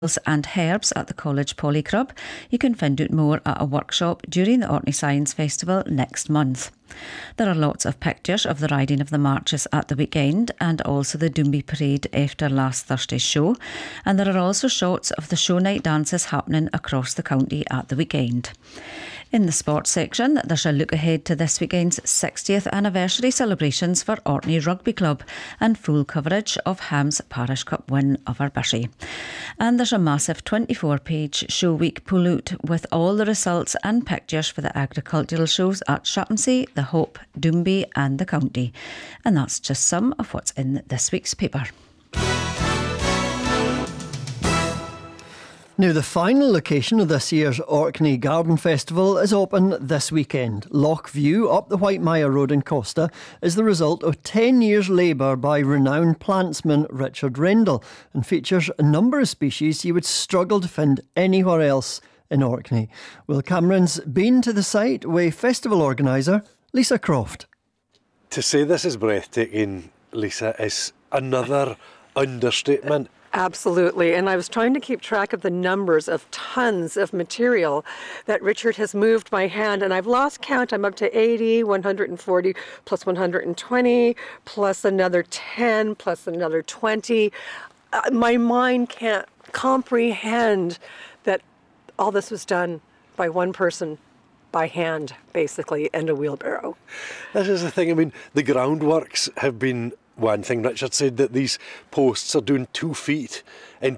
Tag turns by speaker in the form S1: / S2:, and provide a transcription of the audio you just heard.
S1: and herbs at the College Polyclub. You can find out more at a workshop during the Orkney Science Festival next month. There are lots of pictures of the riding of the marches at the weekend and also the Doomby Parade after last Thursday's show, and there are also shots of the show night dances happening across the county at the weekend. In the sports section, there's a look ahead to this weekend's 60th anniversary celebrations for Orkney Rugby Club and full coverage of Ham's Parish Cup win over Bushey. And there's a massive 24-page show week pull-out with all the results and pictures for the agricultural shows at Shaphamsea, the Hope, Doomby and the County. And that's just some of what's in this week's paper.
S2: Now, the final location of this year's Orkney Garden Festival is open this weekend. Loch View, up the Whitemire Road in Costa, is the result of 10 years' labour by renowned plantsman Richard Rendell and features a number of species you would struggle to find anywhere else in Orkney. Will Cameron's been to the site with festival organiser Lisa Croft.
S3: To say this is breathtaking, Lisa, is another understatement.
S4: Absolutely. And I was trying to keep track of the numbers of tons of material that Richard has moved by hand. And I've lost count. I'm up to 80, 140, plus 120, plus another 10, plus another 20. My mind can't comprehend that all this was done by one person, by hand, basically, and a wheelbarrow.
S3: This is the thing. I mean, the groundworks have been one thing. Richard said that these posts are doing 2 feet in